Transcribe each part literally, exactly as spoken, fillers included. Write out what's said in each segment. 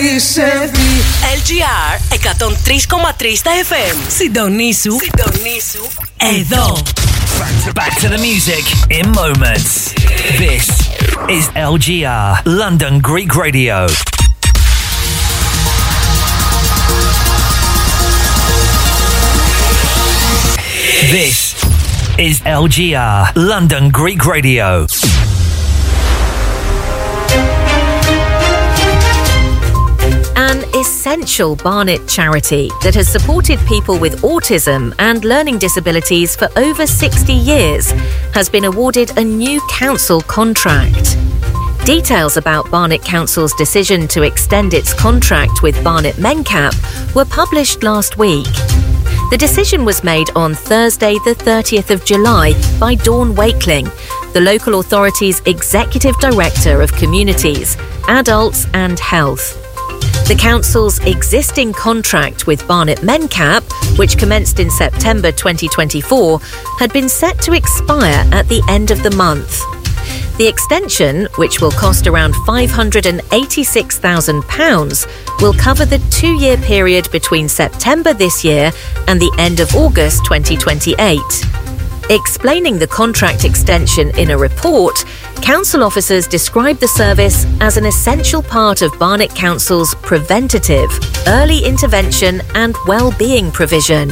L G R εκατόν τρία κόμμα τρία στα εφ εμ. Συντονίσου. Συντονίσου. Εδώ. Back to, back to the music in moments. This is L G R London Greek Radio. This is L G R London Greek Radio. An essential Barnet charity that has supported people with autism and learning disabilities for over sixty years has been awarded a new council contract. Details about Barnet Council's decision to extend its contract with Barnet Mencap were published last week. The decision was made on Thursday the thirtieth of July by Dawn Wakeling, the local authority's Executive Director of Communities, Adults and Health. The council's existing contract with Barnet Mencap, which commenced in September twenty twenty-four, had been set to expire at the end of the month. The extension, which will cost around five hundred eighty-six thousand pounds, will cover the two-year period between September this year and the end of August twenty twenty-eight. Explaining the contract extension in a report, council officers described the service as an essential part of Barnet Council's preventative, early intervention and well-being provision.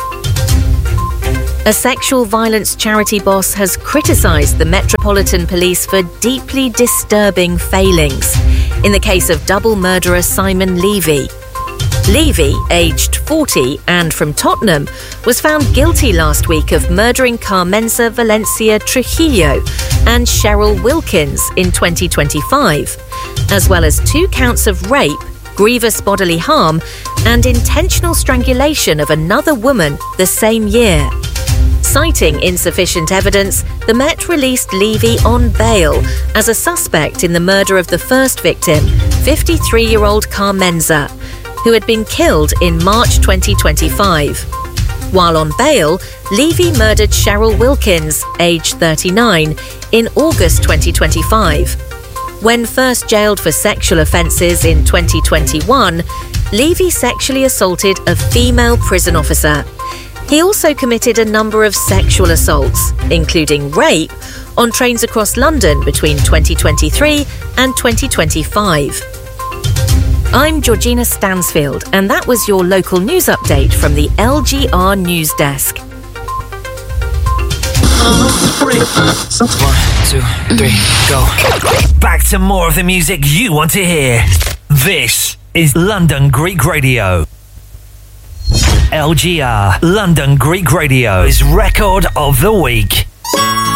A sexual violence charity boss has criticised the Metropolitan Police for deeply disturbing failings in the case of double murderer Simon Levy. Levy, aged forty and from Tottenham, was found guilty last week of murdering Carmenza Valencia Trujillo and Cheryl Wilkins in twenty twenty-five, as well as two counts of rape, grievous bodily harm, and intentional strangulation of another woman the same year. Citing insufficient evidence, the Met released Levy on bail as a suspect in the murder of the first victim, fifty-three-year-old Carmenza, who had been killed in March twenty twenty-five. While on bail, Levy murdered Cheryl Wilkins, aged thirty-nine, in August twenty twenty-five. When first jailed for sexual offences in twenty twenty-one, Levy sexually assaulted a female prison officer. He also committed a number of sexual assaults, including rape, on trains across London between twenty twenty-three and twenty twenty-five. I'm Georgina Stansfield, and that was your local news update from the L G R News Desk. One, two, three, go. Back to more of the music you want to hear. This is London Greek Radio. L G R London Greek Radio's Record of the Week.